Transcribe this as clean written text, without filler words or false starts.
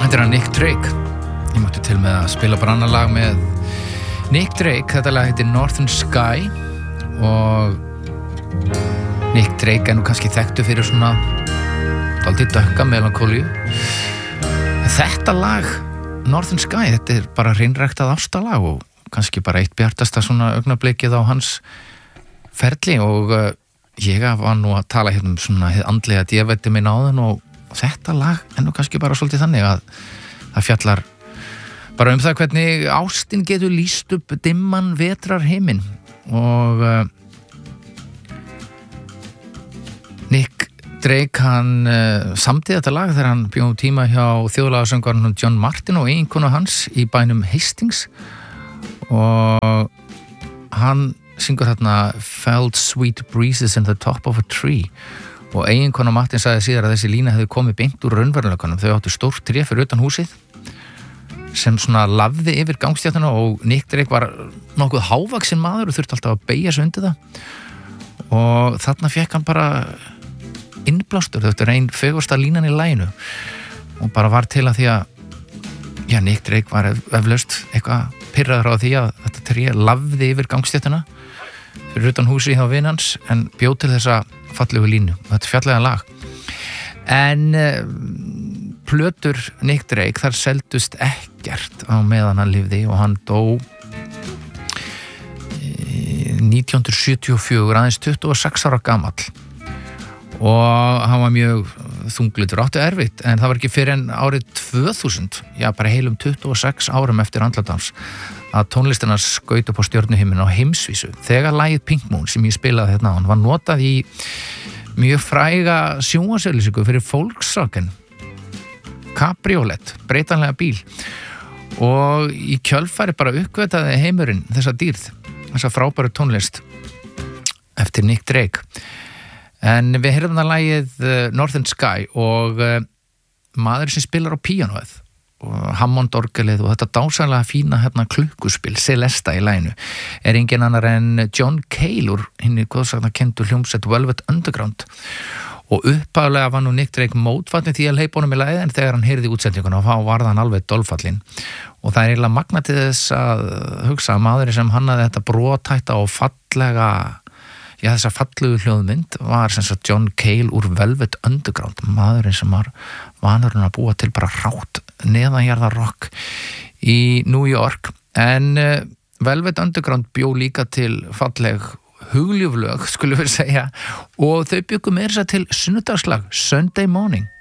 Þetta hann Nick Drake. Ég mátti til með að spila bara annar lag með Nick Drake. Þetta lag heitir Northern Sky og Nick Drake nú kannski þekktu fyrir svona dálítið dökka melankólíu. Þetta lag Northern Sky, þetta bara hreinræktað ástalag og kannski bara eitt bjartasta svona augnablikið á hans ferli og ég var nú að tala hérna svona hið andlega djevætti minn áðan og þetta lag nú kannski bara svolítið þannig að það fjallar bara það hvernig ástin getur lýst upp dimman vetrarheiminn og Nick Drake hann samdi þetta lag þegar hann bjó tíma hjá þjóðlagasöngvarnum John Martin og eiginkonu hans í bænum Hastings og hann syngur þarna Felt sweet breezes in the top of a tree og eiginkona Martin sagði síðar að þessi lína hefði komið beint úr raunveruleikanum. Þau áttu stórt tré fyrir utan húsið sem svona lafði yfir gangstjáttina og Nick Drake var nokkuð hávaxinn maður og þurfti alltaf að beygja sig undir það og þarna fekk hann bara innblástur. Þetta er ein fegursta línan í laginu og bara var til að því að Nick Drake var eflaust eitthvað pirraður á því að þetta tré lafði yfir gangstjáttina fyrir utan húsi hjá vinans en bjó til þessa fallegu línu og þetta fjallega lag en plötur Nick Drake þar seldust ekkert á meðan hann lifði og hann dó 1974 aðeins 26 ára gamall og hann var mjög þunglindur, áttu erfitt en það var ekki fyrir en árið 2000 bara heilum 26 árum eftir andladans að tónlistina skaut upp á stjörnuhiminn á heimsvísu þegar lagið Pink Moon sem ég spilaði hérna á hann var notað í mjög fræga sjónvarpsauglýsingu fyrir Volkswagen Cabriolet, breytanlega bíl og í kjölfari bara uppgötaði heimurinn þessa dýrð, þessa frábæru tónlist eftir Nick Drake en við heyrðum það lagið Northern Sky og maður sem spilar á píanóið og Hammond-orgelið og þetta dásamlega fína klukkuspil, Celesta í laginu er engin annar en John Cale úr hinni góðsagnakendu hljómsveit Velvet Underground og upphaflega var nú Nick Drake mótfallinn því að hleypa honum í lagið en þegar hann heyrði útsendinguna þá var hann alveg dolfallinn og það er eiginlega magna til þess að hugsa að maðurinn sem hannaði þetta brothætta og fallega þessa fallegu hljóðmynd var sem sagt John Cale úr Velvet Underground maðurinn sem var vanurinn að búa til bara rátt neðanjarðar rock í New York en Velvet Underground bjó líka til falleg hugljúflög skulum við segja og þau bjuggu meira til sunnudagslag Sunday Morning